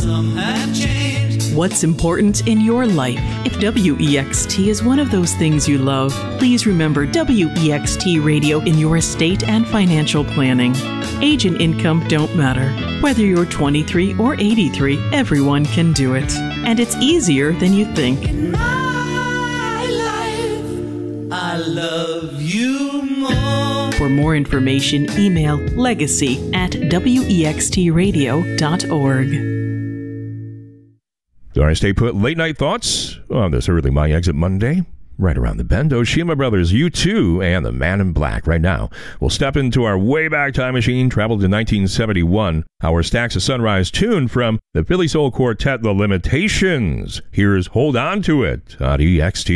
some have changed. What's important in your life? If WEXT is one of those things you love, please remember WEXT Radio in your estate and financial planning. Age and income don't matter. Whether you're 23 or 83, everyone can do it. And it's easier than you think. In my life, I love you more. For more information, email legacy@wextradio.org. All right, stay put. Late night thoughts on this early My Exit Monday. Right around the bend, Oshima Brothers, U2, and the Man in Black. Right now, we'll step into our way back time machine, travel to 1971. Our Stacks of Sunrise tune from the Philly Soul Quartet, The Limitations. Here's Hold On To It on EXT.